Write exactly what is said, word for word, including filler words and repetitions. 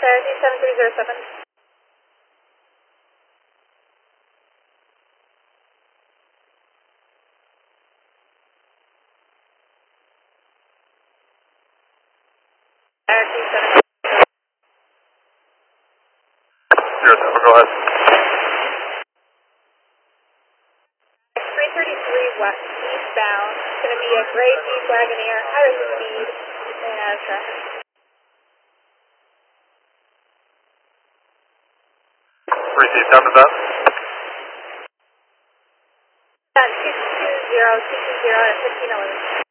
Air seven three zero seven. Air seven. Zero seven, go ahead. three thirty-three west, eastbound. It's going to be a gray Jeep Wagoneer, higher speed, and out of traffic. Three feet, time is that? two two zero, two two zero, at fifteen eleven.